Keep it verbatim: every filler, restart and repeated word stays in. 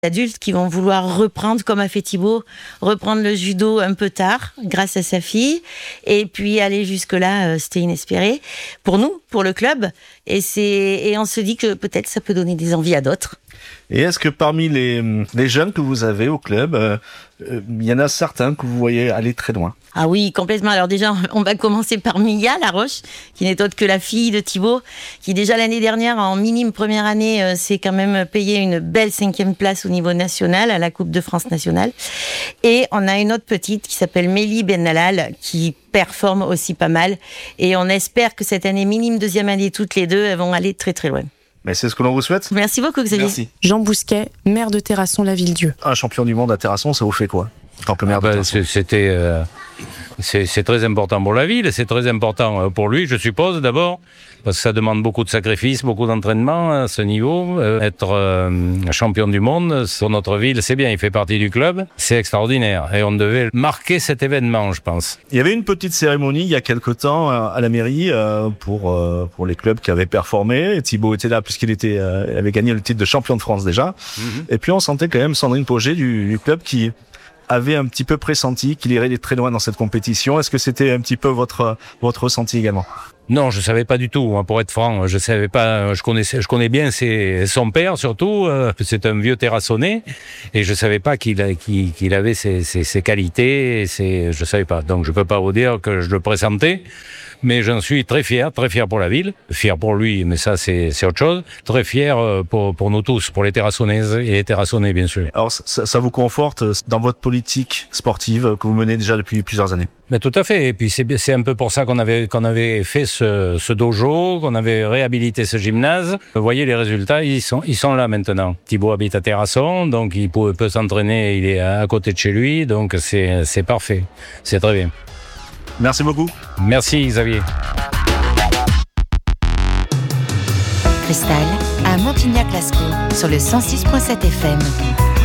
adultes qui vont vouloir reprendre, comme a fait Thibaut, reprendre le judo un peu tard, grâce à sa fille. Et puis aller jusque-là, euh, c'était inespéré. Pour nous, pour le club. Et, c'est, et on se dit que peut-être ça peut donner des envies à d'autres. Et est-ce que parmi les, les jeunes que vous avez au club, euh, euh, il y en a certains que vous voyez aller très loin? Ah oui, complètement. Alors déjà, on va commencer par Mia Laroche, qui n'est autre que la fille de Thibaut, qui déjà l'année dernière, en minime première année, euh, s'est quand même payé une belle cinquième place au niveau national, à la Coupe de France nationale. Et on a une autre petite qui s'appelle Mélie Benalal, qui performe aussi pas mal. Et on espère que cette année minime deuxième année, toutes les deux, elles vont aller très très loin. Mais c'est ce que l'on vous souhaite. Merci beaucoup, Xavier. Merci. Jean Bousquet, maire de Terrasson-Lavilledieu. Un champion du monde à Terrasson, ça vous fait quoi en tant que maire ah de ben, Terrasson? C'était, euh, c'est, c'est très important pour la ville, c'est très important pour lui, je suppose, d'abord, parce que ça demande beaucoup de sacrifices, beaucoup d'entraînement à ce niveau. Euh, être euh, champion du monde sur notre ville, c'est bien, il fait partie du club, c'est extraordinaire. Et on devait marquer cet événement, je pense. Il y avait une petite cérémonie il y a quelque temps à la mairie euh, pour euh, pour les clubs qui avaient performé. Et Thibaut était là puisqu'il était euh, avait gagné le titre de champion de France déjà. Mm-hmm. Et puis on sentait quand même Sandrine Pauget du, du club qui avait un petit peu pressenti qu'il irait très loin dans cette compétition. Est-ce que c'était un petit peu votre votre ressenti également? Non, je savais pas du tout. Pour être franc, je savais pas. Je connaissais, je connais bien ses, son père surtout. C'est un vieux terrassonnais, et je savais pas qu'il, qu'il, qu'il avait ces, ces, ces qualités. Et ces, je savais pas. Donc je peux pas vous dire que je le pressentais. Mais j'en suis très fier, très fier pour la ville, fier pour lui, mais ça c'est, c'est autre chose. Très fier pour, pour nous tous, pour les terrassonnaises et les terrassonnais bien sûr. Alors ça, ça vous conforte dans votre politique sportive que vous menez déjà depuis plusieurs années? Mais tout à fait. Et puis c'est, c'est un peu pour ça qu'on avait, qu'on avait fait ce, ce dojo, qu'on avait réhabilité ce gymnase. Vous voyez les résultats, ils sont, ils sont là maintenant. Thibaut habite à Terrasson, donc il peut, peut s'entraîner, il est à côté de chez lui, donc c'est, c'est parfait. C'est très bien. Merci beaucoup. Merci Xavier. Cristal à Montignac-Lascaux sur le cent six virgule sept F M.